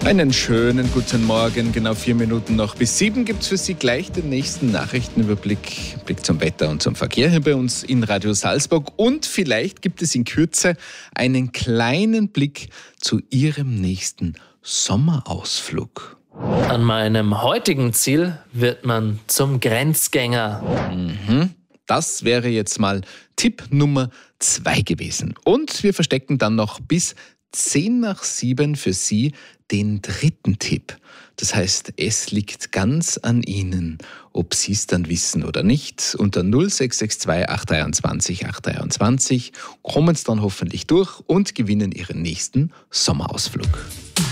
Einen schönen guten Morgen. Genau 4 Minuten noch bis 7 gibt es für Sie gleich den nächsten Nachrichtenüberblick. Blick zum Wetter und zum Verkehr hier bei uns in Radio Salzburg. Und vielleicht gibt es in Kürze einen kleinen Blick zu Ihrem nächsten Sommerausflug. An meinem heutigen Ziel wird man zum Grenzgänger. Das wäre jetzt mal Tipp Nummer 2 gewesen. Und wir verstecken dann noch bis 6:10 für Sie den 3. Tipp. Das heißt, es liegt ganz an Ihnen, ob Sie es dann wissen oder nicht. Unter 0662 823 823 kommen Sie dann hoffentlich durch und gewinnen Ihren nächsten Sommerausflug.